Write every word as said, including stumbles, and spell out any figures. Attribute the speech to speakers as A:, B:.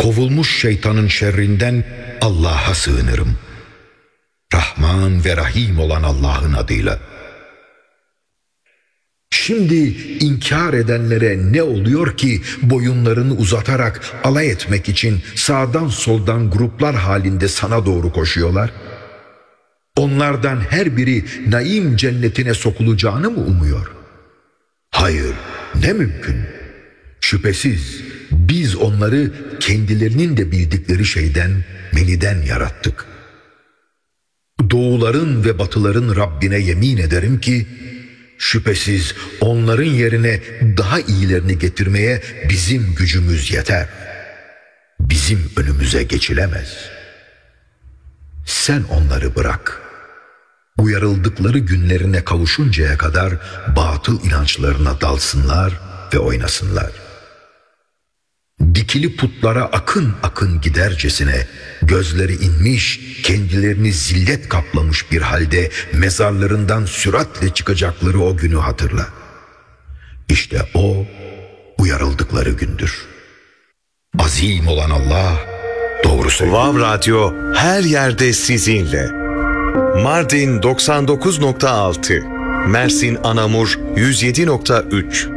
A: kovulmuş şeytanın şerrinden Allah'a sığınırım. Rahman ve Rahim olan Allah'ın adıyla. Şimdi inkar edenlere ne oluyor ki boyunlarını uzatarak alay etmek için sağdan soldan gruplar halinde sana doğru koşuyorlar? Onlardan her biri naim cennetine sokulacağını mı umuyor? Hayır, ne mümkün. Şüphesiz biz onları kendilerinin de bildikleri şeyden, meniden yarattık. Doğuların ve batıların Rabbine yemin ederim ki, şüphesiz onların yerine daha iyilerini getirmeye bizim gücümüz yeter. Bizim önümüze geçilemez. Sen onları bırak. Uyarıldıkları günlerine kavuşuncaya kadar batıl inançlarına dalsınlar ve oynasınlar. Dikili putlara akın akın gidercesine gözleri inmiş, kendilerini zillet kaplamış bir halde mezarlarından süratle çıkacakları o günü hatırla. İşte o uyarıldıkları gündür. Azim olan Allah doğru söylüyor.
B: Vav Radyo her yerde sizinle. Mardin doksan dokuz nokta altı, Mersin Anamur yüz yedi nokta üç.